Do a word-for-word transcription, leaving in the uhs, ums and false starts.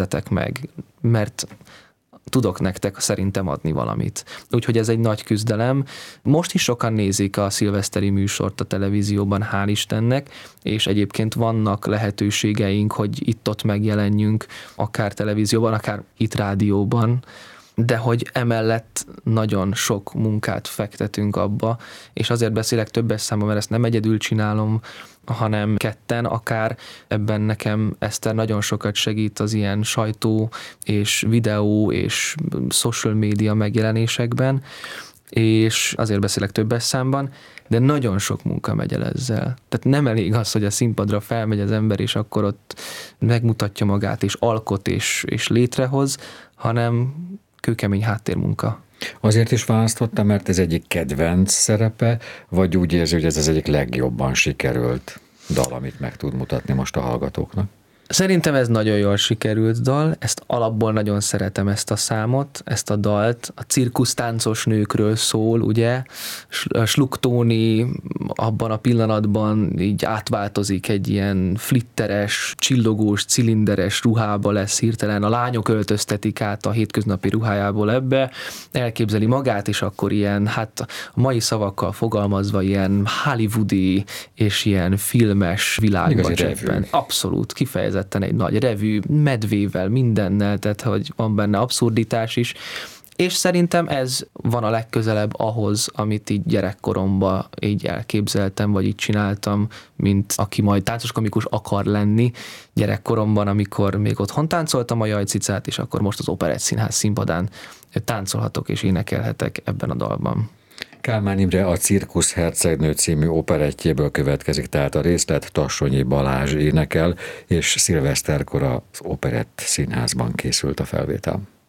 tetek meg, mert tudok nektek szerintem adni valamit. Úgyhogy ez egy nagy küzdelem. Most is sokan nézik a szilveszteri műsort a televízióban, hál' Istennek, és egyébként vannak lehetőségeink, hogy itt-ott megjelenjünk, akár televízióban, akár itt rádióban, de hogy emellett nagyon sok munkát fektetünk abba, és azért beszélek többes számban, mert ezt nem egyedül csinálom, hanem ketten akár. Ebben nekem Eszter nagyon sokat segít az ilyen sajtó és videó és social media megjelenésekben, és azért beszélek többes számban, de nagyon sok munka megy el ezzel. Tehát nem elég az, hogy a színpadra felmegy az ember, és akkor ott megmutatja magát, és alkot, és, és létrehoz, hanem kőkemény háttérmunka. Azért is választotta, mert ez egyik kedvenc szerepe, vagy úgy érzi, hogy ez az egyik legjobban sikerült dal, amit meg tud mutatni most a hallgatóknak? Szerintem ez nagyon jól sikerült dal, ezt alapból nagyon szeretem, ezt a számot, ezt a dalt. A cirkusztáncos nőkről szól, ugye? Sluk Tóni abban a pillanatban így átváltozik egy ilyen flitteres, csillogós, cilinderes ruhába lesz hirtelen. A lányok öltöztetik át a hétköznapi ruhájából ebbe, elképzeli magát, és akkor ilyen, hát a mai szavakkal fogalmazva ilyen hollywoodi és ilyen filmes világban cseppen. Abszolút, kifejezetten egy nagy revű, medvével, mindennel, tehát hogy van benne abszurditás is, és szerintem ez van a legközelebb ahhoz, amit így gyerekkoromban így elképzeltem, vagy így csináltam, mint aki majd táncoskomikus akar lenni gyerekkoromban, amikor még otthon táncoltam a Jajcicát, és akkor most az Operett Színház színpadán táncolhatok és énekelhetek ebben a dalban. Kálmán Imre a Cirkusz hercegnő című operettjéből következik tehát a részlet, Tassonyi Balázs énekel, és szilveszterkor az Operett Színházban készült a felvétel.